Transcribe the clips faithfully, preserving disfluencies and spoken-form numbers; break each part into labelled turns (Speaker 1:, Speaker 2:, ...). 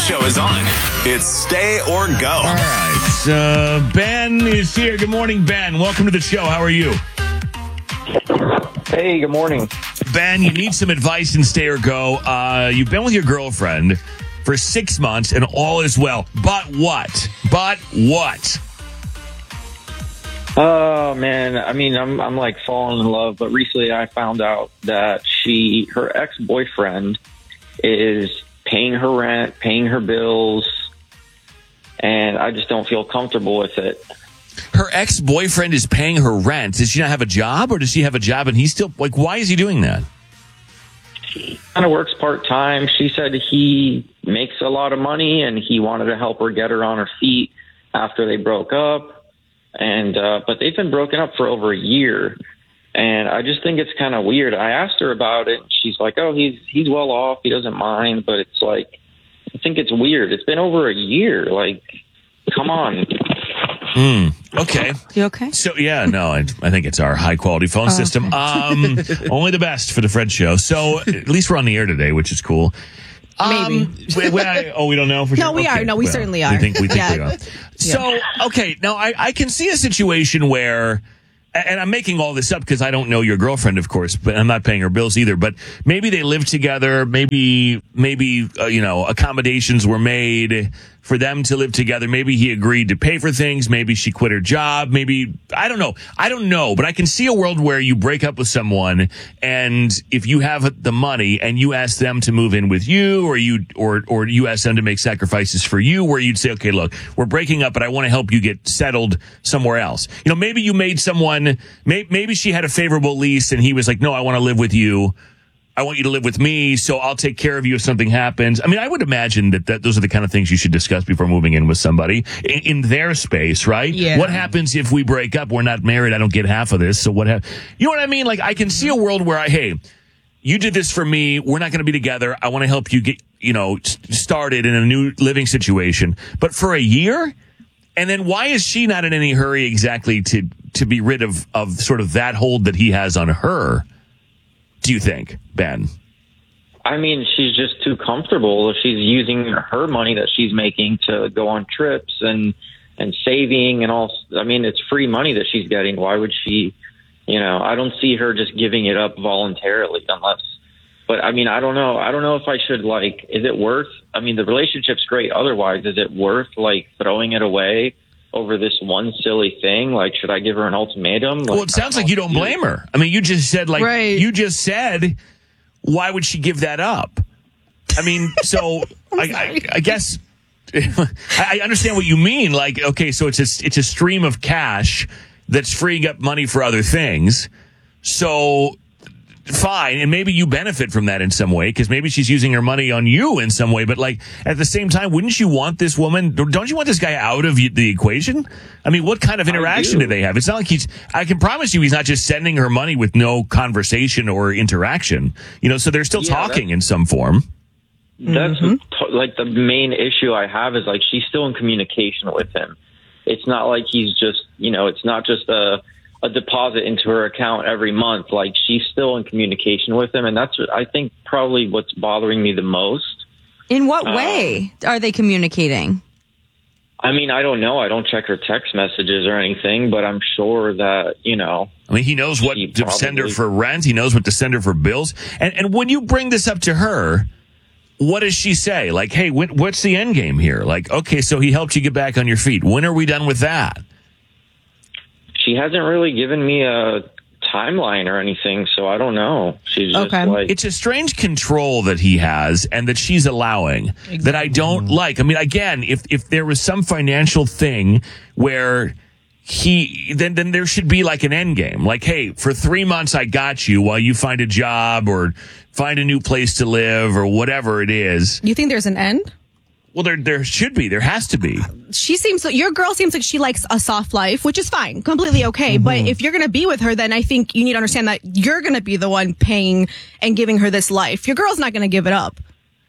Speaker 1: show is on. It's Stay or Go.
Speaker 2: All right. Uh, Ben is here. Good morning, Ben. Welcome to the show. How are you?
Speaker 3: Hey, good morning.
Speaker 2: Ben, you need some advice in Stay or Go. Uh, you've been with your girlfriend for six months and all is well. But what? But what?
Speaker 3: Oh, man. I mean, I'm I'm like falling in love, but recently I found out that she, her ex-boyfriend is paying her rent, paying her bills, and I just don't feel comfortable with it.
Speaker 2: Her ex-boyfriend is paying her rent. Does she not have a job, or does she have a job and he's still, like, why is he doing that?
Speaker 3: He kind of works part-time. She said he makes a lot of money and he wanted to help her get her on her feet after they broke up. And uh, but they've been broken up for over a year. And I just think it's kind of weird. I asked her about it. She's like, oh, he's he's well off. He doesn't mind. But it's like, I think it's weird. It's been over a year. Like, come on.
Speaker 2: Mm, okay.
Speaker 4: You okay?
Speaker 2: So, yeah, no, I, I think it's our high-quality phone
Speaker 4: oh,
Speaker 2: system.
Speaker 4: Okay.
Speaker 2: Um, only the best for the Fred Show. So, at least we're on the air today, which is cool.
Speaker 4: Maybe.
Speaker 2: Um, wait, wait, I, oh, we don't know for sure?
Speaker 4: No, we
Speaker 2: okay.
Speaker 4: are. No, we
Speaker 2: well,
Speaker 4: certainly are.
Speaker 2: We think, we think
Speaker 4: yeah.
Speaker 2: we are. So, okay, now I, I can see a situation where, and I'm making all this up because I don't know your girlfriend, of course, but I'm not paying her bills either, but maybe they live together, maybe, maybe, uh, you know, accommodations were made for them to live together. Maybe he agreed to pay for things. Maybe she quit her job. Maybe, I don't know. I don't know, but I can see a world where you break up with someone and if you have the money and you ask them to move in with you or you, or, or you ask them to make sacrifices for you where you'd say, okay, look, we're breaking up, but I want to help you get settled somewhere else. You know, maybe you made someone, may, maybe she had a favorable lease and he was like, no, I want to live with you. I want you to live with me, so I'll take care of you if something happens. I mean, I would imagine that, that those are the kind of things you should discuss before moving in with somebody in, in their space, right?
Speaker 4: Yeah.
Speaker 2: What happens if we break up? We're not married. I don't get half of this. So what? Ha- you know what I mean? Like, I can see a world where I, hey, you did this for me. We're not going to be together. I want to help you get, you know, started in a new living situation. But for a year? And then why is she not in any hurry exactly to, to be rid of, of sort of that hold that he has on her? Do you think, Ben?
Speaker 3: I mean, she's just too comfortable. She's using her money that she's making to go on trips and and saving and all. I mean, it's free money that she's getting. Why would she, you know, I don't see her just giving it up voluntarily unless, but I mean, I don't know. I don't know if I should, like, is it worth, I mean, the relationship's great. Otherwise, is it worth, like, throwing it away over this one silly thing? Like, should I give her an ultimatum? Like,
Speaker 2: well, it sounds like you don't blame her. I mean, you just said, like,
Speaker 4: right.
Speaker 2: you just said, why would she give that up? I mean, so I, I, I guess I understand what you mean. Like, okay, so it's a, it's a stream of cash that's freeing up money for other things. So fine, and maybe you benefit from that in some way because maybe she's using her money on you in some way, but like at the same time, wouldn't you want this woman, don't you want this guy out of the equation? I mean, what kind of interaction do. do they have? It's not like he's, I can promise you he's not just sending her money with no conversation or interaction, you know, so they're still yeah, talking in some form.
Speaker 3: That's
Speaker 4: mm-hmm.
Speaker 3: like the main issue I have is like she's still in communication with him. It's not like he's just, you know, it's not just a a deposit into her account every month. Like, she's still in communication with him. And that's, I think, probably what's bothering me the most.
Speaker 4: In what way um, are they communicating?
Speaker 3: I mean, I don't know. I don't check her text messages or anything, but I'm sure that, you know.
Speaker 2: I mean, he knows what to probably send her for rent. He knows what to send her for bills. And and when you bring this up to her, what does she say? Like, hey, when, what's the end game here? Like, okay, so he helped you get back on your feet. When are we done with that?
Speaker 3: She hasn't really given me a timeline or anything, so I don't know. She's just
Speaker 4: okay.
Speaker 3: like...
Speaker 2: It's a strange control that he has and that she's allowing exactly. that I don't like. I mean, again, if if there was some financial thing where he... Then, then there should be like an end game. Like, hey, for three months I got you while you find a job or find a new place to live or whatever it is.
Speaker 4: You think there's an end?
Speaker 2: Well, there there should be. There has to be.
Speaker 4: She seems, your girl seems like she likes a soft life, which is fine, completely okay. Mm-hmm. But if you're going to be with her, then I think you need to understand that you're going to be the one paying and giving her this life. Your girl's not going to give it up.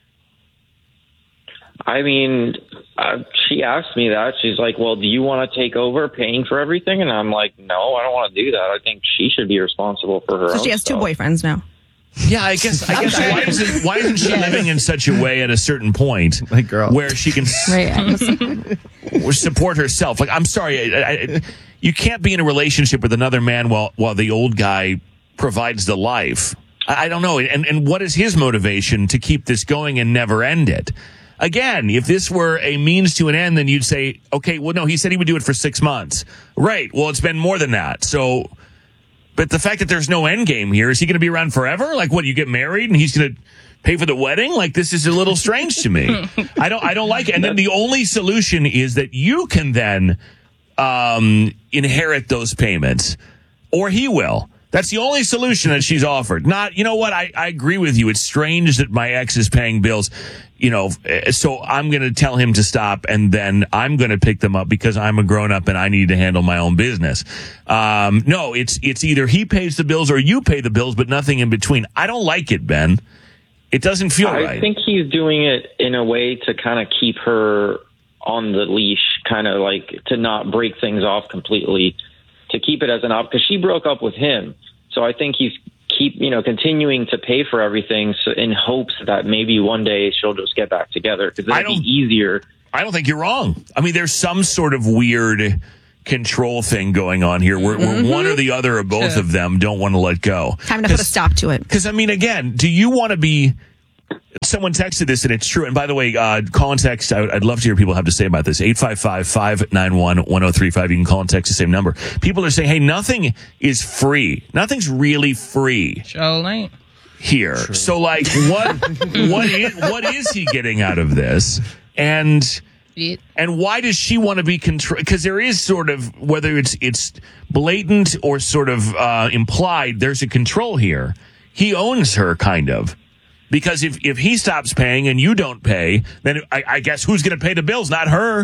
Speaker 3: I mean, uh, she asked me that. She's like, well, do you want to take over paying for everything? And I'm like, no, I don't want to do that. I think she should be responsible for her
Speaker 4: So
Speaker 3: own
Speaker 4: she has
Speaker 3: stuff.
Speaker 4: two boyfriends now.
Speaker 2: Yeah, I guess. I guess why isn't why isn't she living in such a way at a certain point,
Speaker 5: like girl,
Speaker 2: where she can
Speaker 6: Right.
Speaker 2: support herself? Like, I'm sorry, I, I, you can't be in a relationship with another man while while the old guy provides the life. I, I don't know. And and what is his motivation to keep this going and never end it? Again, if this were a means to an end, then you'd say, okay, well, no, he said he would do it for six months. Right. Well, it's been more than that. So. But the fact that there's no end game here, is he going to be around forever? Like, what, you get married and he's going to pay for the wedding? Like, this is a little strange to me. I don't, I don't like it. And then the only solution is that you can then um, inherit those payments, or he will. That's the only solution that she's offered. Not, you know what? I, I agree with you. It's strange that my ex is paying bills, you know, so I'm going to tell him to stop, and then I'm going to pick them up because I'm a grown up and I need to handle my own business. Um, no, it's, it's either he pays the bills or you pay the bills, but nothing in between. I don't like it, Ben. It doesn't feel
Speaker 3: I
Speaker 2: right.
Speaker 3: I think he's doing it in a way to kind of keep her on the leash, kind of like to not break things off completely, to keep it as an op, because she broke up with him. So I think he's keep, you know, continuing to pay for everything so in hopes that maybe one day she'll just get back together, because it'll be easier.
Speaker 2: I don't think you're wrong. I mean, there's some sort of weird control thing going on here where,
Speaker 4: Mm-hmm.
Speaker 2: where one or the other or both of them don't want to let go.
Speaker 4: Time to put a stop to it.
Speaker 2: Because, I mean, again, do you want to be... Someone texted this, and it's true. And by the way, uh, call and text. I, I'd love to hear what people have to say about this. eight five five, five nine one, one oh three five. You can call and text the same number. People are saying, hey, nothing is free. Nothing's really free
Speaker 7: Show ain't.
Speaker 2: here. True. So, like, what, what, is, what is he getting out of this? And...
Speaker 7: It.
Speaker 2: And why does she want to be controlled? Because there is sort of, whether it's it's blatant or sort of uh, implied, there's a control here. He owns her, kind of. Because if, if he stops paying and you don't pay, then I, I guess who's going to pay the bills? Not her.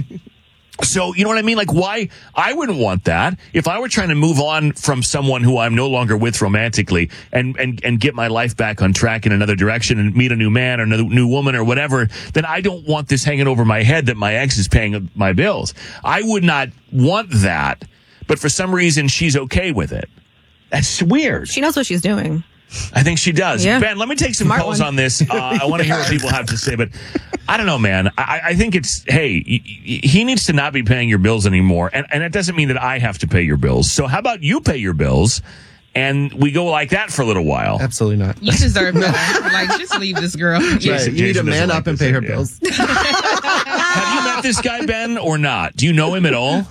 Speaker 2: So, you know what I mean? Like, why? I wouldn't want that. If I were trying to move on from someone who I'm no longer with romantically and, and, and get my life back on track in another direction and meet a new man or another new woman or whatever, then I don't want this hanging over my head that my ex is paying my bills. I would not want that. But for some reason, she's okay with it. That's weird.
Speaker 4: She knows what she's doing.
Speaker 2: I think she does.
Speaker 4: Yeah.
Speaker 2: Ben, let me take some
Speaker 4: Smart
Speaker 2: calls
Speaker 4: one.
Speaker 2: on this. Uh, I want to hear what people have to say, but I don't know, man. I, I think it's, hey, y- y- he needs to not be paying your bills anymore. And, and it doesn't mean that I have to pay your bills. So how about you pay your bills and we go like that for a little while?
Speaker 5: Absolutely not.
Speaker 7: You deserve better. Like, just leave this girl.
Speaker 5: Right.
Speaker 2: Jason-
Speaker 5: You need to
Speaker 2: Jason
Speaker 5: man
Speaker 2: doesn't
Speaker 5: up
Speaker 2: like
Speaker 5: and
Speaker 2: this
Speaker 5: pay her
Speaker 2: idea.
Speaker 5: bills.
Speaker 2: Have you met this guy, Ben, or not? Do you know him at all?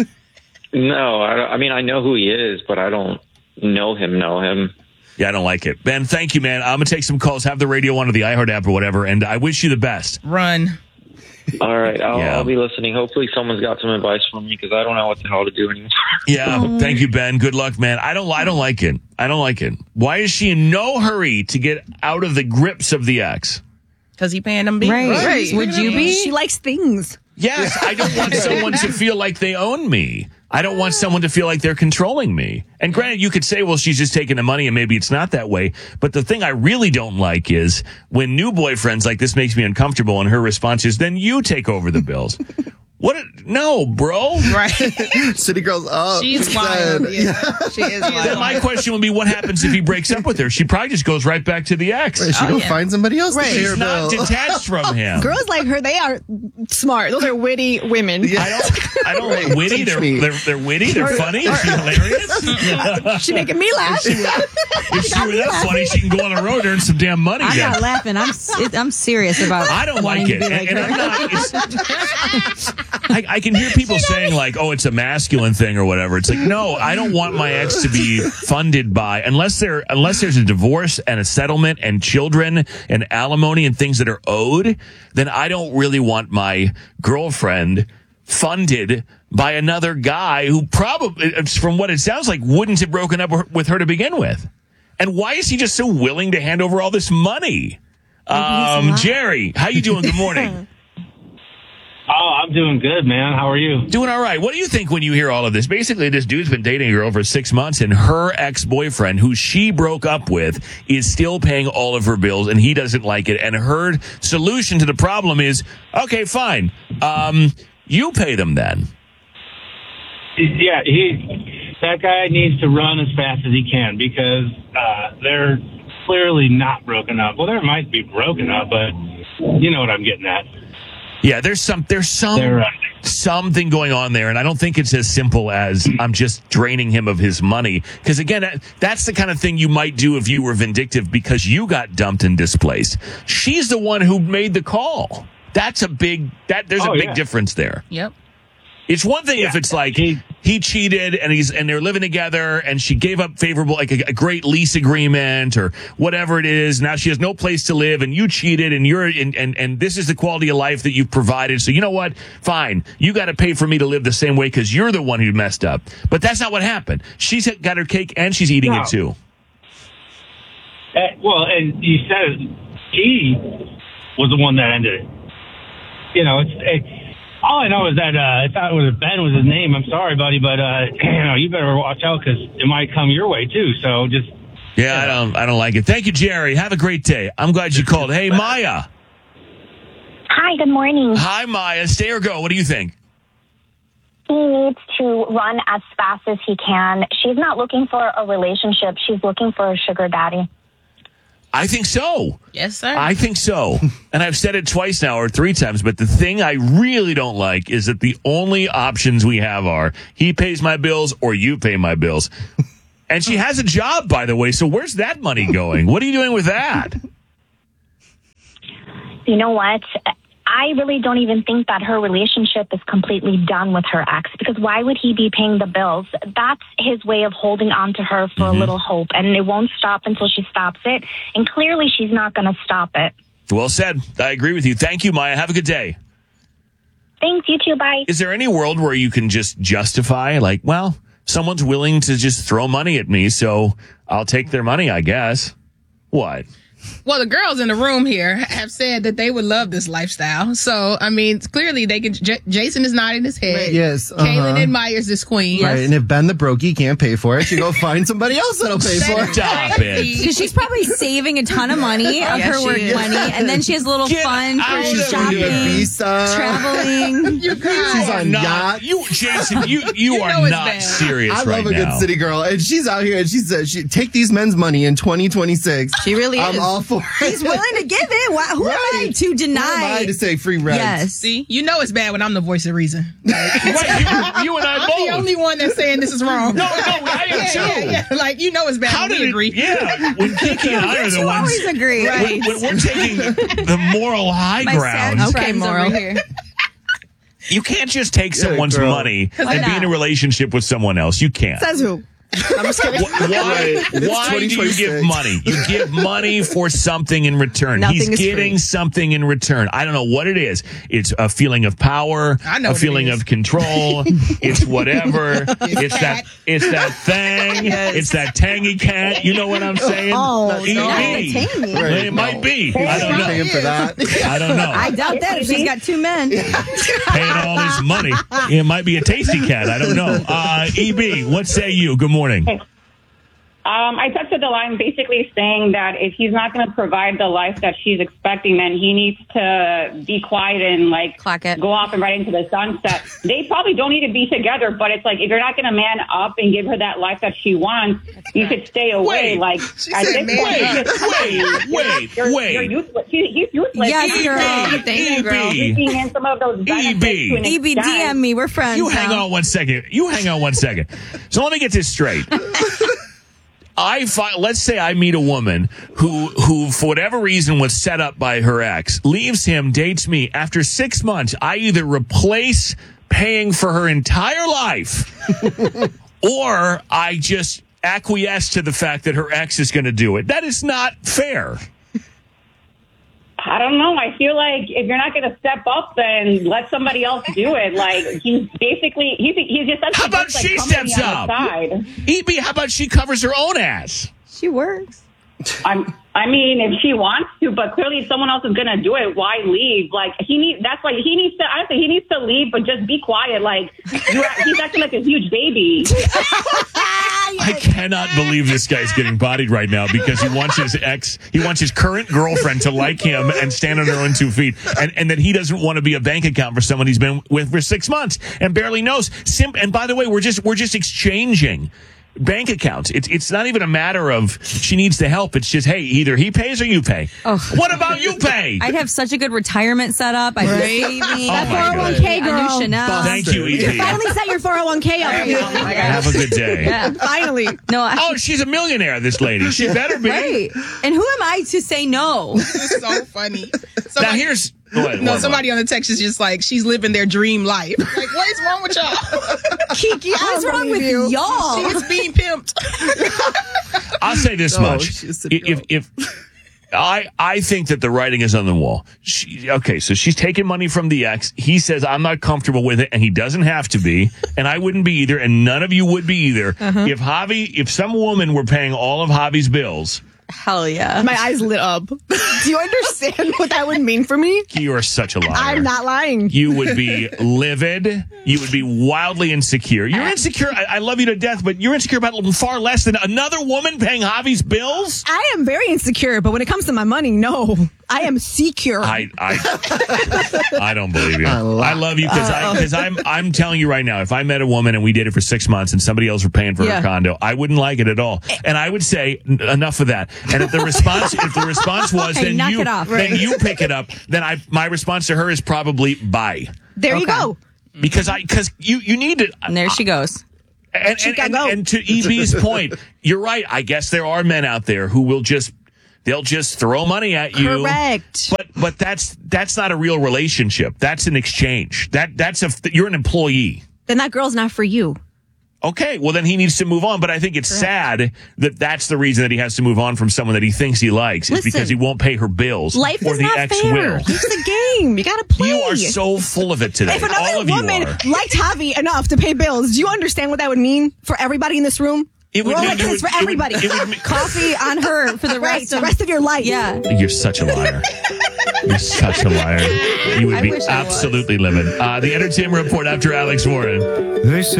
Speaker 3: No, I, I mean, I know who he is, but I don't know him, know him.
Speaker 2: Yeah, I don't like it. Ben, thank you, man. I'm going to take some calls. Have the radio on or the iHeart app or whatever, and I wish you the best.
Speaker 7: Run.
Speaker 3: All right, I'll,
Speaker 2: Yeah.
Speaker 3: I'll be listening. Hopefully someone's got some advice for me, because I don't know what the hell to do anymore.
Speaker 2: Yeah, thank you, Ben. Good luck, man. I don't I don't like it. I don't like it. Why is she in no hurry to get out of the grips of the ex?
Speaker 7: Because he paying them bills.
Speaker 6: Right. Would you be?
Speaker 4: She likes things.
Speaker 2: Yes, I don't want someone to feel like they own me. I don't want someone to feel like they're controlling me. And granted, you could say, well, she's just taking the money and maybe it's not that way. But the thing I really don't like is when new boyfriends like this makes me uncomfortable and her response is, then you take over the bills. What? A, no, bro.
Speaker 7: Right.
Speaker 5: City girls up.
Speaker 7: She's wild. Yeah. She is
Speaker 2: Then
Speaker 7: wild.
Speaker 2: my question would be, what happens if he breaks up with her? She probably just goes right back to the ex.
Speaker 5: Right, she
Speaker 7: Oh,
Speaker 5: go
Speaker 7: yeah.
Speaker 5: find somebody else
Speaker 4: Right.
Speaker 5: to pay her
Speaker 2: She's not
Speaker 5: bill.
Speaker 2: detached from him.
Speaker 4: Girls like her, they are smart. Those are witty women.
Speaker 2: I don't. I don't
Speaker 5: Right,
Speaker 2: like witty.
Speaker 5: teach
Speaker 2: They're,
Speaker 5: me.
Speaker 2: they're they're witty. They're funny. Is she hilarious?
Speaker 4: She making me laugh.
Speaker 2: If she were that funny, she can go on the road and earn some damn money.
Speaker 6: I'm
Speaker 2: then.
Speaker 6: not laughing. I'm it, I'm serious about.
Speaker 2: I don't like
Speaker 6: wanting
Speaker 2: it,
Speaker 6: to be
Speaker 2: and,
Speaker 6: like
Speaker 2: and
Speaker 6: her.
Speaker 2: I'm not. It's, I, I can hear people saying like, "Oh, it's a masculine thing" or whatever. It's like, no, I don't want my ex to be funded by unless there unless there's a divorce and a settlement and children and alimony and things that are owed. Then I don't really want my girlfriend funded by another guy who probably, from what it sounds like, wouldn't have broken up with her to begin with. And why is he just so willing to hand over all this money? Um, Jerry, how you doing? Good morning.
Speaker 8: Oh, I'm doing good, man. How are you?
Speaker 2: Doing all right. What do you think when you hear all of this? Basically, this dude's been dating a girl for six months, and her ex-boyfriend, who she broke up with, is still paying all of her bills, and he doesn't like it. And her solution to the problem is, okay, fine. Um, you pay them then.
Speaker 8: Yeah, he that guy needs to run as fast as he can, because uh, they're clearly not broken up. Well, there might be broken up, but you know what I'm getting at.
Speaker 2: Yeah, there's some there's some
Speaker 8: They're, uh,
Speaker 2: something going on there, and I don't think it's as simple as I'm just draining him of his money. Because again, that- that's the kind of thing you might do if you were vindictive because you got dumped and displaced. She's the one who made the call. That's a big that there's
Speaker 8: Oh,
Speaker 2: a big
Speaker 8: yeah.
Speaker 2: difference there.
Speaker 7: Yep.
Speaker 2: It's one thing if it's like
Speaker 8: He-
Speaker 2: he cheated and he's and they're living together and she gave up favorable like a, a great lease agreement or whatever it is. Now she has no place to live and you cheated and you're and and, and this is the quality of life that you've provided. So you know what? Fine, you got to pay for me to live the same way because you're the one who messed up. But that's not what happened. She's got her cake and she's eating
Speaker 8: No.
Speaker 2: it too.
Speaker 8: Uh, well, and you said he was the one that ended it. You know, it's. It, all I know is that uh, I thought it was Ben was his name. I'm sorry, buddy, but uh, you know you better watch out because it might come your way too. So just
Speaker 2: Yeah, I don't I don't like it. Thank you, Jerry. Have a great day. I'm glad you called. Hey, Maya.
Speaker 9: Hi, good morning.
Speaker 2: Hi, Maya. Stay or go. What do you think?
Speaker 9: He needs to run as fast as he can. She's not looking for a relationship. She's looking for a sugar daddy.
Speaker 2: I think so.
Speaker 7: Yes, sir.
Speaker 2: I think so. And I've said it twice now or three times, but the thing I really don't like is that the only options we have are he pays my bills or you pay my bills. And she has a job, by the way, so where's that money going? What are you doing with that?
Speaker 9: You know what? I really don't even think that her relationship is completely done with her ex, because why would he be paying the bills? That's his way of holding on to her for
Speaker 2: Mm-hmm.
Speaker 9: a little hope, and it won't stop until she stops it. And clearly she's not going to stop it.
Speaker 2: Well said. I agree with you. Thank you, Maya. Have a good day.
Speaker 9: Thanks, you too. Bye.
Speaker 2: Is there any world where you can just justify, like, well, someone's willing to just throw money at me, so I'll take their money, I guess? What?
Speaker 7: Well, the girls in the room here have said that they would love this lifestyle. So, I mean, clearly they can. J- Jason is nodding his head.
Speaker 5: Yes, uh-huh.
Speaker 7: Kaylin admires this queen.
Speaker 5: Right, and if Ben the brokey can't pay for it, you go find somebody else that'll pay for it.
Speaker 2: Stop it.
Speaker 6: Because she's probably saving a ton of money of
Speaker 7: Yes,
Speaker 6: her
Speaker 7: she
Speaker 6: work
Speaker 7: is.
Speaker 6: money, and then she has a little
Speaker 2: Get
Speaker 6: fun
Speaker 2: out
Speaker 6: for
Speaker 2: of here.
Speaker 6: shopping,
Speaker 5: Ibiza.
Speaker 6: traveling.
Speaker 7: You guys.
Speaker 5: She's on
Speaker 2: Not,
Speaker 5: yacht.
Speaker 2: you, Jason, you, you,
Speaker 7: You
Speaker 2: are
Speaker 7: know it's
Speaker 2: not
Speaker 7: bad.
Speaker 2: serious
Speaker 5: I
Speaker 2: right
Speaker 5: love a
Speaker 2: now.
Speaker 5: good city girl, and she's out here and she says, she, "Take these men's money in twenty twenty-six."
Speaker 4: She really
Speaker 5: I'm
Speaker 4: is.
Speaker 5: all for it.
Speaker 6: He's willing to give it. Why, who am I
Speaker 5: Right.
Speaker 6: to
Speaker 5: Who
Speaker 6: deny?
Speaker 5: am I to say free rent?
Speaker 6: Yes.
Speaker 7: See, you know it's bad when I'm the voice of reason.
Speaker 2: Right, you, you and I
Speaker 7: I'm
Speaker 2: both.
Speaker 7: the only one that's saying this is wrong.
Speaker 2: No, no, I am
Speaker 7: yeah,
Speaker 2: too.
Speaker 7: yeah, yeah. Like, you know it's bad
Speaker 2: How
Speaker 7: when
Speaker 2: did
Speaker 7: we
Speaker 2: it,
Speaker 7: agree.
Speaker 2: Yeah, when Kiki and I are the
Speaker 6: You
Speaker 2: ones.
Speaker 6: always agree.
Speaker 2: When, when we're taking the moral high
Speaker 6: My
Speaker 2: ground.
Speaker 6: sad
Speaker 4: Okay,
Speaker 6: friends
Speaker 4: moral.
Speaker 6: over here.
Speaker 2: You can't just take
Speaker 5: Yeah,
Speaker 2: someone's
Speaker 5: girl.
Speaker 2: money and
Speaker 6: Why
Speaker 2: be in a
Speaker 6: not?
Speaker 2: relationship with someone else. You can't.
Speaker 4: Says who? I'm just kidding.
Speaker 2: Wh- Why,
Speaker 5: It's
Speaker 2: why do you
Speaker 5: twenty twenty-six.
Speaker 2: give money? You give money for something in return.
Speaker 4: Nothing
Speaker 2: He's
Speaker 4: is
Speaker 2: getting
Speaker 4: free.
Speaker 2: something in return. I don't know what it is. It's a feeling of power,
Speaker 7: I know
Speaker 2: a
Speaker 7: what it
Speaker 2: feeling
Speaker 7: is.
Speaker 2: of control. It's whatever. It's that. It's that thing. It's that tangy cat. You know what I'm saying?
Speaker 4: Oh,
Speaker 2: E
Speaker 4: no.
Speaker 2: B.
Speaker 4: Tangy.
Speaker 2: Well, it might be. I don't
Speaker 5: Paying
Speaker 2: know.
Speaker 5: for that.
Speaker 2: I don't know.
Speaker 6: I doubt that if she's got two men.
Speaker 2: Paying all this money. It might be a tasty cat. I don't know. Uh, E B, what say you? Good morning.
Speaker 10: Um, I texted the line basically saying that if he's not going to provide the life that she's expecting, then he needs to be quiet and like
Speaker 6: Clock it.
Speaker 10: go off and right into the sunset. They probably don't need to be together, but it's like if you're not going to man up and give her that life that she wants, you should stay away.
Speaker 2: Wait.
Speaker 10: Like
Speaker 7: She
Speaker 10: at
Speaker 7: said
Speaker 10: this
Speaker 7: man
Speaker 10: point,
Speaker 7: up.
Speaker 10: it's just-
Speaker 2: Wait, wait,
Speaker 10: you're,
Speaker 2: wait.
Speaker 10: You're useless. He, he's useless.
Speaker 6: Yes,
Speaker 10: He's
Speaker 6: girl.
Speaker 10: useless.
Speaker 6: Thank you, girl.
Speaker 2: E B.
Speaker 10: Taking in some of those benefits
Speaker 2: E B.
Speaker 10: to an
Speaker 6: E B, D
Speaker 10: extent.
Speaker 6: M me. We're friends.
Speaker 2: You hang
Speaker 6: now.
Speaker 2: on one second. You hang on one second. So let me get this straight. I fi- let's say I meet a woman who, who for whatever reason was set up by her ex, leaves him, dates me. After six months, I either replace paying for her entire life, or I just acquiesce to the fact that her ex is going to do it. That is not fair.
Speaker 10: I don't know. I feel like if you're not going to step up, then let somebody else do it. Like he's basically he's he's just.
Speaker 2: How about
Speaker 10: like,
Speaker 2: she
Speaker 10: company
Speaker 2: steps
Speaker 10: on the
Speaker 2: up?
Speaker 10: side.
Speaker 2: E B, how about she covers her own ass?
Speaker 6: She works.
Speaker 10: I'm. I mean, if she wants to, but clearly if someone else is going to do it, why leave? Like he needs. That's why he needs to. I think he needs to leave, but just be quiet. Like you're, he's acting like a huge baby.
Speaker 2: I cannot believe this guy's getting bodied right now because he wants his ex, he wants his current girlfriend to like him and stand on her own two feet, and, and that he doesn't want to be a bank account for someone he's been with for six months and barely knows. Sim- and by the way, we're just we're just exchanging. bank accounts. It's it's not even a matter of she needs the help. It's just, hey, either he pays or you pay.
Speaker 11: Oh.
Speaker 2: What about you pay?
Speaker 11: I'd have such a good retirement set up. I'd
Speaker 4: Right?
Speaker 11: be saving.
Speaker 2: Oh
Speaker 4: That
Speaker 2: my
Speaker 4: four oh one k,
Speaker 11: A
Speaker 4: girl.
Speaker 11: new Chanel.
Speaker 2: Thank you, E T.
Speaker 4: Finally set your four oh one k up.
Speaker 2: Have a good day.
Speaker 11: Yeah.
Speaker 4: Finally.
Speaker 11: No, I,
Speaker 2: Oh, she's a millionaire, this lady. She better be.
Speaker 11: right. And who am I to say no?
Speaker 7: It's so funny.
Speaker 2: Now,
Speaker 7: Somebody,
Speaker 2: here's... Go ahead,
Speaker 7: no,
Speaker 2: what-
Speaker 7: somebody on the text is just like, she's living their dream life. Like, what is wrong with y'all?
Speaker 4: Kiki, what's
Speaker 6: don't
Speaker 4: wrong with
Speaker 6: believe you.
Speaker 4: y'all?
Speaker 7: She is being pimped.
Speaker 2: I'll say this
Speaker 5: Oh,
Speaker 2: much.
Speaker 5: she's a
Speaker 2: If, if I I think that the writing is on the wall. She, okay, so she's taking money from the ex. He says, I'm not comfortable with it, and he doesn't have to be, and I wouldn't be either, and none of you would be either.
Speaker 4: Uh-huh.
Speaker 2: If Javi, if some woman were paying all of Javi's bills,
Speaker 11: Hell yeah.
Speaker 4: My eyes lit up. Do you understand what that would mean for me?
Speaker 2: you are such a liar.
Speaker 4: I'm not lying.
Speaker 2: You would be livid. You would be wildly insecure. You're insecure. I, I love you to death, but you're insecure about far less than another woman paying Javi's bills?
Speaker 4: I am very insecure, but when it comes to my money, no. I am secure.
Speaker 2: I I, I don't believe you. I love you because I because I'm I'm telling you right now, if I met a woman and we dated for six months and somebody else were paying for
Speaker 4: Yeah.
Speaker 2: her condo, I wouldn't like it at all. And I would say "N- enough of that. And if the response if the response was
Speaker 11: Okay,
Speaker 2: then
Speaker 11: knock
Speaker 2: you
Speaker 11: it off.
Speaker 2: then you pick it up, then I my response to her is probably bye.
Speaker 4: there you
Speaker 11: Okay.
Speaker 4: go.
Speaker 2: Because I because you you need to.
Speaker 11: And there she goes.
Speaker 2: And, and,
Speaker 4: Chica,
Speaker 2: and,
Speaker 4: go.
Speaker 2: and to E B's point, you're right. I guess there are men out there who will just they'll just throw money at you.
Speaker 4: Correct.
Speaker 2: But but that's that's not a real relationship. That's an exchange. That that's a you're an employee.
Speaker 4: Then that girl's not for you.
Speaker 2: Okay, well then he needs to move on. But I think it's sad that that's the reason that he has to move on from someone that he thinks he likes is
Speaker 4: Listen,
Speaker 2: because he won't pay her bills.
Speaker 4: Life
Speaker 2: or
Speaker 4: is
Speaker 2: the
Speaker 4: not
Speaker 2: ex
Speaker 4: fair.
Speaker 2: will.
Speaker 4: It's a game. You gotta play.
Speaker 2: You are so full of it today.
Speaker 4: If
Speaker 2: All
Speaker 4: another
Speaker 2: of you
Speaker 4: woman
Speaker 2: are.
Speaker 4: liked Javi enough to pay bills, do you understand what that would mean for everybody in this room?
Speaker 2: It would mean-
Speaker 4: Rolex
Speaker 2: it
Speaker 4: is
Speaker 2: would-
Speaker 4: for
Speaker 2: it would-
Speaker 4: everybody.
Speaker 2: it would mean-
Speaker 11: Coffee on her for the
Speaker 4: Right,
Speaker 11: rest
Speaker 4: the
Speaker 11: of
Speaker 4: rest of your life.
Speaker 11: Yeah.
Speaker 2: You're such a liar. You're such a liar. You would
Speaker 11: I
Speaker 2: be
Speaker 11: wish I was.
Speaker 2: absolutely livid. Uh, the Entertainment Report after Alex Warren.
Speaker 12: They say